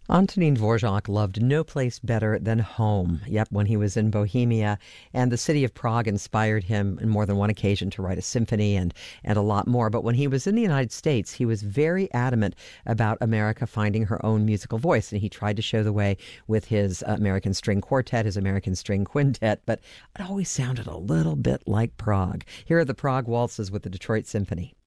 Antonin Dvorak loved no place better than home. Yep, when he was in Bohemia, and the city of Prague inspired him on more than one occasion to write a symphony and a lot more. But when he was in the United States, he was very adamant about America finding her own musical voice, and he tried to show the way with his American String Quartet, his American String Quintet, but it always sounded a little bit like Prague. Here are the Prague Waltzes with the Detroit Symphony.